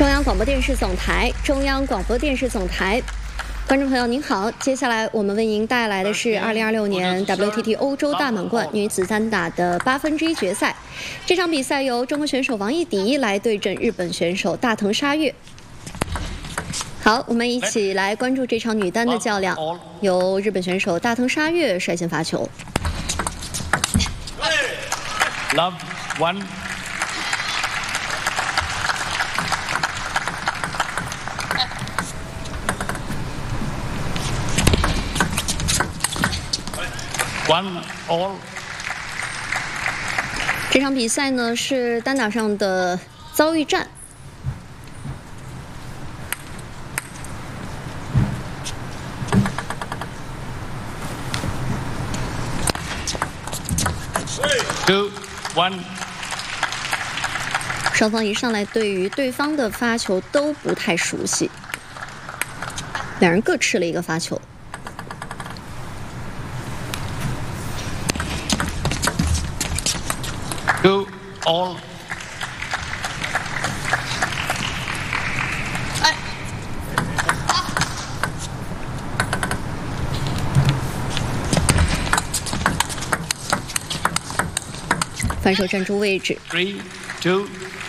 中央广播电视总台，中央广播电视总台，观众朋友您好，接下来我们为您带来的是2026年 WTT 欧洲大满贯女子单打的1/8决赛。这场比赛由中国选手王艺迪来对阵日本选手大藤沙月。好，我们一起来关注这场女单的较量，由日本选手大藤沙月率先发球。 Love one. One all. 这场比赛呢是单打上的遭遇战。 Two, one. 双方一上来对于对方的发球都不太熟悉，两人各吃了一个发球。 Two all. 反手站住位置。 3, 2,